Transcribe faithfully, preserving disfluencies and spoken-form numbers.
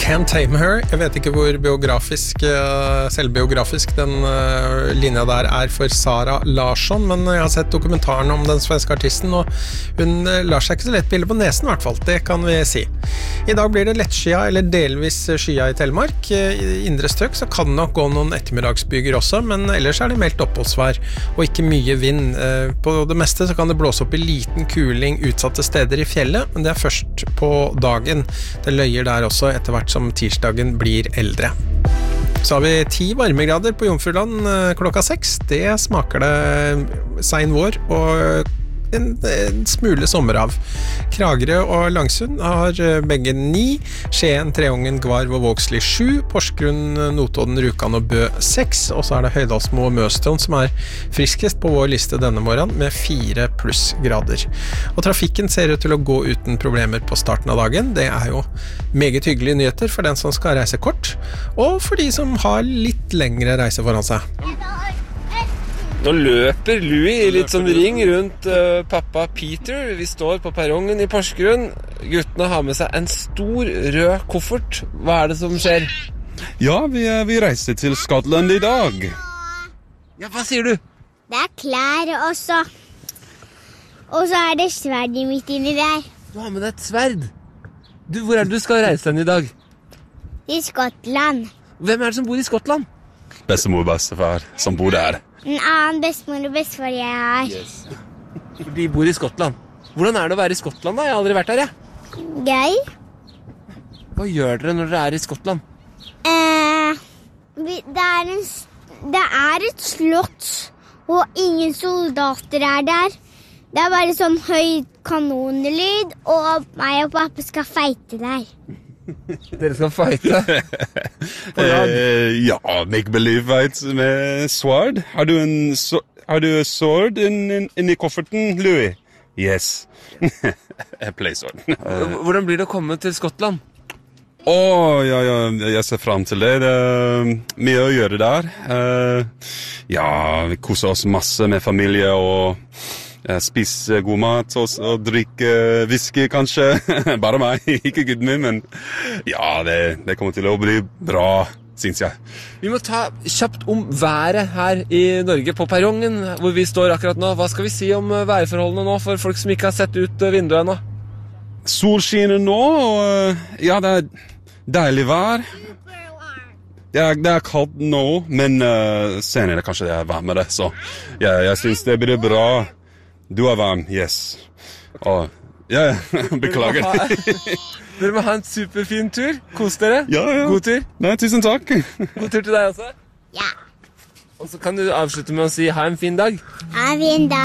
Can't Tame Her. Jeg vet ikke hvor biografisk, selvbiografisk den linja der er for Sara Larsson, men jeg har sett dokumentaren om den svenske artisten, og hun lar seg ikke så lett pille på nesen i hvert fall, det kan vi si. I dag blir det lettskia eller delvis skia i Telemark. I indre strøk så kan det nok gå noen ettermiddagsbyger også, men ellers er det meldt oppholdsvær og ikke mye vind. På det meste så kan det blåse opp i liten kuling utsatte steder i fjellet, men det er først på dagen. Det løyer der også etter hvert som tirsdagen blir eldre. Så har vi ti varmegrader på Jomfruland klokka seks. Det smaker det sein vår og en, en smule sommer av. Kragerø og Langsund har begge ni, Skien, Treungen, Gvarv og Vågsli sju, Porsgrunn, Notodden, Rjukan og Bø seks, og så er det Høydalsmo og Møstron som er friskest på vår liste denne morgenen med fire plussgrader. Og trafikken ser ut til å gå uten problemer på starten av dagen. Det er jo meget hyggelige nyheter for den som skal reise kort, og for de som har litt lengre reise foran seg. Nå løper Louis i litt sånn ring rundt uh, pappa Peter. Vi står på perrongen i Porsgrunn. Guttene har med seg en stor rød koffert. Hva er det som skjer? Ja, vi, vi reiser til Skottland i dag. Ja, hva sier du? Det er klær også. Og så er det sverd midt inni der. Du har med deg et sverd. Du, hvor er det du skal reise den i dag? I Skottland. Hvem er det som bor i Skottland? Bestemor og bestefar som bor der. En annen bestemor og bestefar jeg har. Yes. De bor i Skottland. Hvordan er det å være i Skottland da? Jeg har aldri vært der, jeg. Gøy. Hva gjør dere når dere er i Skottland? Eh, vi, det, er en, det er et slott, og ingen soldater er der. Det er bare sånn høy kanonlyd, og meg og pappa skal feite der. Dere skal fighte? eh, ja, make-believe fight med sword. Har du en so har du en sword inni inn, inn kofferten, Louis? Yes. Jeg play sword. Hvordan blir det å komme til Skottland? Åh, oh, ja, ja, jeg ser frem til det. Det er mye å gjøre der. Uh, ja, vi koser oss masse med familie og spise god mat og, og drikke whisky, kanskje. Bare meg, ikke gutten min, men ja, det, det kommer til å bli bra, synes jeg. Vi må ta kjapt om været her i Norge på perrongen, hvor vi står akkurat nå. Hva skal vi si om værforholdene nå, for folk som ikke har sett ut vinduet ennå? Solskinner nå, og ja, det er deilig vær. Det er, det er kaldt nå, men uh, senere kanskje det er varmere, så ja, jeg synes det blir bra. Du er varm, yes. Og, ja, beklager. Dere må, ha, dere må ha en superfin tur. Kos dere. Ja, ja. God tur. Nei, tusen takk. God tur til deg også. Ja. Og så kan du avslutte med å si ha en fin dag. Ha en fin dag.